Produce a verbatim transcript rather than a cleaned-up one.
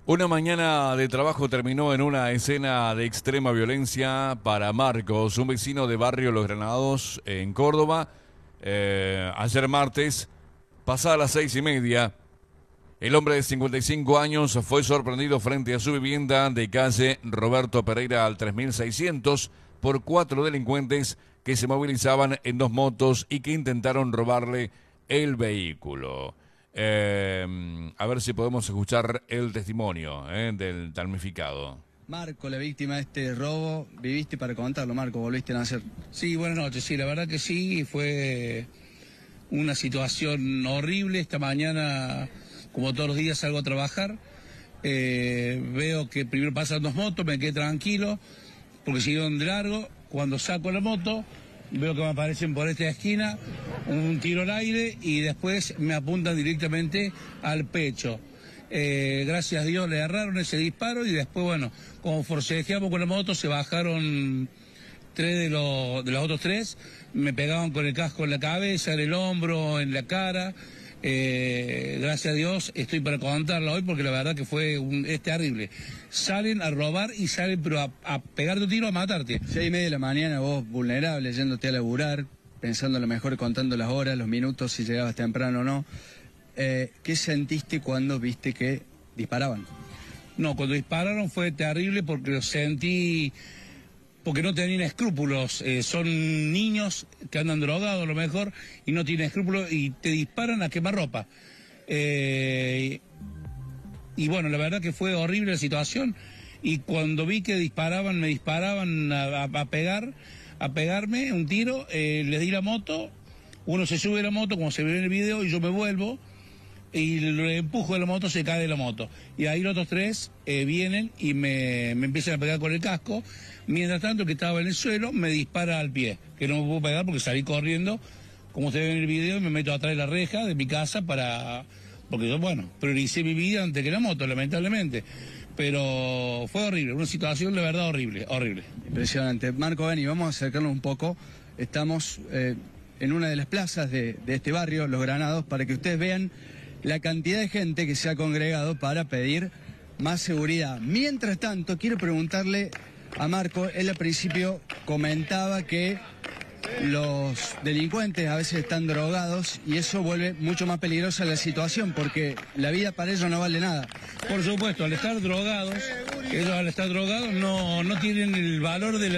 Una mañana de trabajo terminó en una escena de extrema violencia para Marcos, un vecino de barrio Los Granados, en Córdoba. Eh, ayer martes, pasadas las seis y media, el hombre de cincuenta y cinco años fue sorprendido frente a su vivienda de calle Roberto Pereira al tres mil seiscientos por cuatro delincuentes que se movilizaban en dos motos y que intentaron robarle el vehículo. Eh, a ver si podemos escuchar el testimonio eh, del damnificado. Marco, la víctima de este robo, viviste para contarlo, Marco, volviste a nacer. Sí, buenas noches, sí, la verdad que sí, fue una situación horrible. Esta mañana, como todos los días, salgo a trabajar, eh, veo que primero pasan dos motos, me quedé tranquilo, porque siguieron de largo. Cuando saco la moto, veo que me aparecen por esta esquina, un tiro al aire y después me apuntan directamente al pecho. Eh, gracias a Dios le erraron ese disparo y después, bueno, como forcejeamos con la moto, se bajaron tres de los, de los otros tres, me pegaban con el casco en la cabeza, en el hombro, en la cara. Eh, gracias a Dios estoy para contarlo hoy porque la verdad que fue un, es terrible. Salen a robar y salen pero a, a pegarte un tiro, a matarte. Seis y media de la mañana, vos vulnerable, yéndote a laburar, pensando a lo mejor contando las horas, los minutos, si llegabas temprano o no. Eh, ¿Qué sentiste cuando viste que disparaban? No, cuando dispararon fue terrible porque lo sentí, porque no tenían escrúpulos. Eh, son niños que andan drogados a lo mejor y no tienen escrúpulos y te disparan a quemarropa. Eh, y bueno, la verdad que fue horrible la situación y cuando vi que disparaban, me disparaban a, a, a pegar, a pegarme un tiro, eh, les di la moto, uno se sube a la moto como se ve en el video y yo me vuelvo y le empujo de la moto, se cae de la moto. Y ahí los otros tres eh, vienen y me, me empiezan a pegar con el casco. Mientras tanto, el que estaba en el suelo me dispara al pie, que no me puedo pegar porque salí corriendo, como ustedes ven en el video, y me meto atrás de la reja de mi casa para... Porque yo, bueno, prioricé mi vida antes que la moto, lamentablemente. Pero fue horrible, una situación de verdad horrible, horrible. Impresionante. Marco, ven y vamos a acercarnos un poco. Estamos eh, en una de las plazas de, de este barrio, Los Granados, para que ustedes vean la cantidad de gente que se ha congregado para pedir más seguridad. Mientras tanto, quiero preguntarle a Marco, él al principio comentaba que los delincuentes a veces están drogados y eso vuelve mucho más peligrosa la situación porque la vida para ellos no vale nada. Por supuesto, al estar drogados, ellos al estar drogados no, no tienen el valor de la